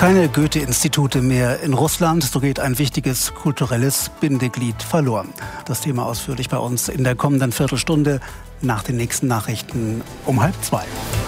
Keine Goethe-Institute mehr in Russland, so geht ein wichtiges kulturelles Bindeglied verloren. Das Thema ausführlich bei uns in der kommenden Viertelstunde nach den nächsten Nachrichten um 1:30.